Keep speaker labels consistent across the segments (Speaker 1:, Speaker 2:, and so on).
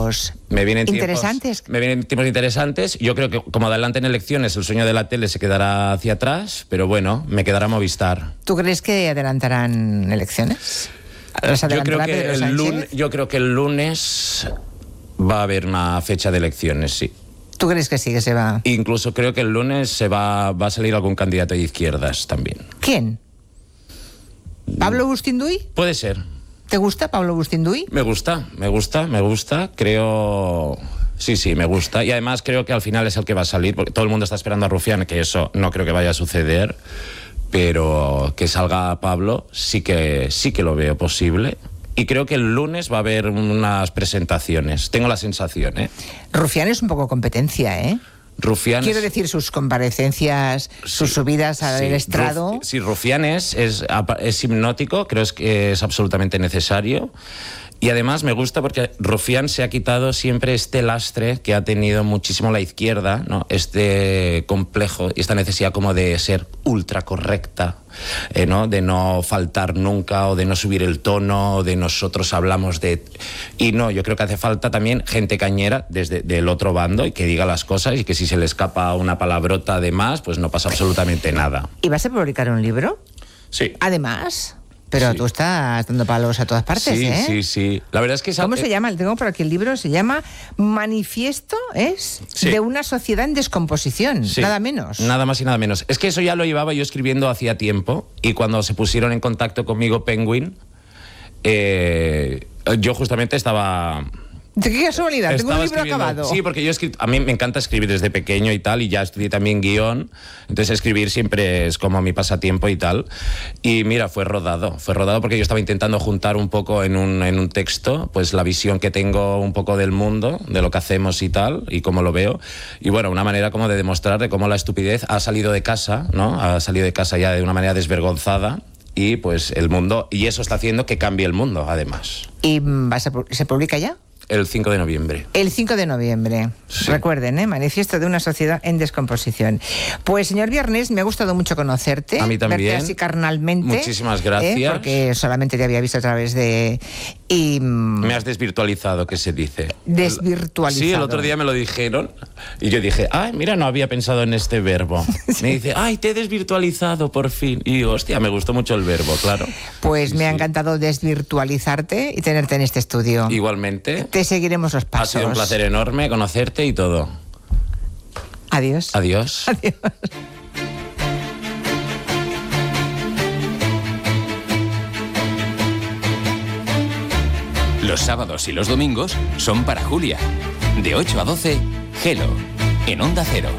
Speaker 1: tiempos interesantes.
Speaker 2: Me vienen tiempos interesantes. Yo creo que como adelanten elecciones, el sueño de la tele se quedará hacia atrás, pero bueno, me quedará Movistar.
Speaker 1: ¿Tú crees que adelantarán elecciones?
Speaker 2: Yo creo que el lunes va a haber una fecha de elecciones, sí.
Speaker 1: ¿Tú crees que sí, que se va?
Speaker 2: Incluso creo que el lunes va a salir algún candidato de izquierdas también.
Speaker 1: ¿Quién? ¿Pablo Bustinduy?
Speaker 2: Puede ser.
Speaker 1: ¿Te gusta Pablo Bustinduy?
Speaker 2: Me gusta. Creo... Sí, me gusta. Y además creo que al final es el que va a salir, porque todo el mundo está esperando a Rufián, que eso no creo que vaya a suceder, pero que salga Pablo sí que lo veo posible. Y creo que el lunes va a haber unas presentaciones. Tengo la sensación, ¿eh?
Speaker 1: Rufián es un poco competencia, ¿eh?
Speaker 2: Rufián
Speaker 1: quiero decir, sus comparecencias, sus subidas al estrado.
Speaker 2: Sí, Rufián es hipnótico, creo que es absolutamente necesario. Y además me gusta porque Rufián se ha quitado siempre este lastre que ha tenido muchísimo la izquierda, ¿no? Este complejo y esta necesidad como de ser ultra correcta, ¿no? De no faltar nunca o de no subir el tono, o de nosotros hablamos de... Y no, yo creo que hace falta también gente cañera del otro bando y que diga las cosas y que si se le escapa una palabrota de más, pues no pasa absolutamente nada.
Speaker 1: ¿Y vas a publicar un libro?
Speaker 2: Sí.
Speaker 1: Además... Pero tú estás dando palos a todas partes, ¿eh?
Speaker 2: Sí. La verdad es que...
Speaker 1: ¿Cómo se llama? Tengo por aquí el libro, se llama Manifiesto, de una sociedad en descomposición, nada menos.
Speaker 2: Nada más y nada menos. Es que eso ya lo llevaba yo escribiendo hacía tiempo y cuando se pusieron en contacto conmigo Penguin, yo justamente estaba...
Speaker 1: ¿De qué casualidad? Tengo un libro acabado.
Speaker 2: Sí, porque a mí me encanta escribir desde pequeño y tal, y ya estudié también guión, entonces escribir siempre es como mi pasatiempo y tal. Y mira, fue rodado porque yo estaba intentando juntar un poco en un texto, pues la visión que tengo un poco del mundo, de lo que hacemos y tal, y cómo lo veo. Y bueno, una manera como de demostrar de cómo la estupidez ha salido de casa, ¿no? Ha salido de casa ya de una manera desvergonzada. Y pues el mundo, y eso está haciendo que cambie el mundo, además.
Speaker 1: ¿Y se publica ya?
Speaker 2: El 5 de noviembre.
Speaker 1: El 5 de noviembre. Sí. Recuerden, Manifiesto de una sociedad en descomposición. Pues, señor Viernes, me ha gustado mucho conocerte.
Speaker 2: A mí también.
Speaker 1: Verte así carnalmente.
Speaker 2: Muchísimas gracias.
Speaker 1: Porque solamente te había visto a través de...
Speaker 2: Me has desvirtualizado, ¿qué se dice?
Speaker 1: Desvirtualizado.
Speaker 2: Sí, el otro día me lo dijeron y yo dije, ay, mira, no había pensado en este verbo. Sí. Me dice, ay, te he desvirtualizado por fin. Y digo, hostia, me gustó mucho el verbo, claro.
Speaker 1: Pues me ha encantado desvirtualizarte y tenerte en este estudio.
Speaker 2: Igualmente.
Speaker 1: Te seguiremos los pasos.
Speaker 2: Ha sido un placer enorme conocerte y todo.
Speaker 1: Adiós.
Speaker 2: Adiós.
Speaker 1: Adiós.
Speaker 3: Los sábados y los domingos son para Julia. De 8 a 12, Hello, en Onda Cero.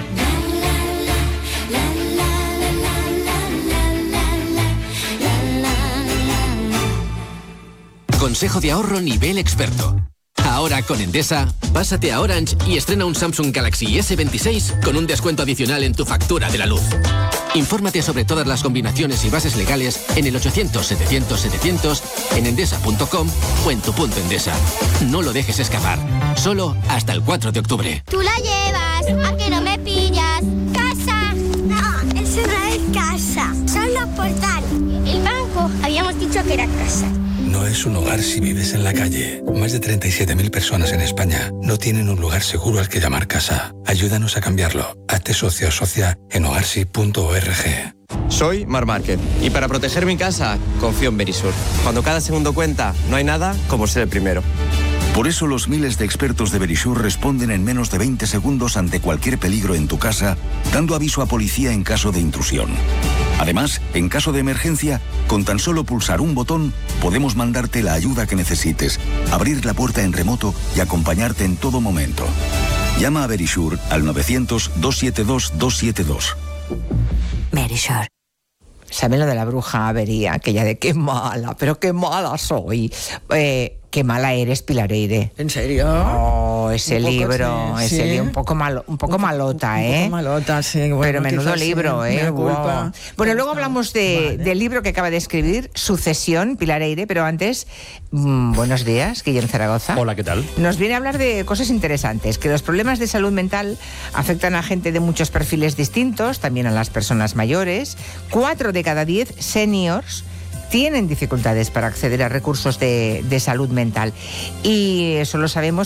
Speaker 3: Consejo de ahorro nivel experto. Ahora con Endesa, pásate a Orange y estrena un Samsung Galaxy S26 con un descuento adicional en tu factura de la luz. Infórmate sobre todas las combinaciones y bases legales en el 800-700-700, en endesa.com o en tu punto Endesa. No lo dejes escapar. Solo hasta el 4 de octubre.
Speaker 4: Tú la llevas, ¿a que no me pillas? ¡Casa! No, eso no es casa. Solo portal. El banco, habíamos dicho que era casa.
Speaker 5: No es un hogar si vives en la calle. Más de 37.000 personas en España no tienen un lugar seguro al que llamar casa. Ayúdanos a cambiarlo. Hazte socio o socia en hogarsi.org.
Speaker 6: Soy Mar Márquez y para proteger mi casa confío en Verisur. Cuando cada segundo cuenta, no hay nada como ser el primero.
Speaker 7: Por eso los miles de expertos de Verisur responden en menos de 20 segundos ante cualquier peligro en tu casa, dando aviso a policía en caso de intrusión. Además, en caso de emergencia, con tan solo pulsar un botón, podemos mandarte la ayuda que necesites, abrir la puerta en remoto y acompañarte en todo momento. Llama a Verisur al 900-272-272.
Speaker 1: Verisur. ¿Saben lo de la bruja Avería? Aquella de qué mala, pero qué mala soy. Qué mala eres, Pilar Eire.
Speaker 8: ¿En serio?
Speaker 1: Oh, ese libro,
Speaker 8: sí,
Speaker 1: ese libro un poco malota,
Speaker 8: un poco malota, sí. Bueno,
Speaker 1: pero menudo
Speaker 8: quizás,
Speaker 1: libro,
Speaker 8: sí,
Speaker 1: Wow. Bueno, luego hablamos del libro que acaba de escribir, Sucesión, Pilar Eire, pero antes, buenos días, Guillermo Zaragoza.
Speaker 9: Hola, ¿qué tal?
Speaker 1: Nos viene a hablar de cosas interesantes, que los problemas de salud mental afectan a gente de muchos perfiles distintos, también a las personas mayores. 4 de cada 10 seniors tienen dificultades para acceder a recursos de salud mental. Y eso lo sabemos